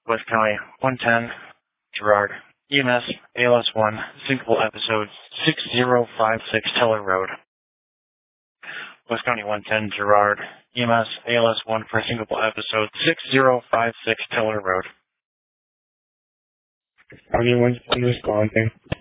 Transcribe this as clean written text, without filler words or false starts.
West County 110, Gerard, EMS, ALS1, Syncopal episode 6056 Teller Road. West County 110, Gerard, EMS, ALS1 for Syncopal episode 6056 Teller Road. County 110 responding.